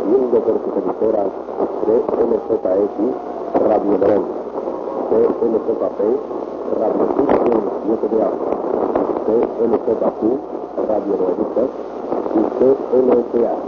transmitiendo por sus emisoras CMZX Radio León, CMZP Radio Sur 7 de Alfa, CMZQ Radio Noeditas y CLSA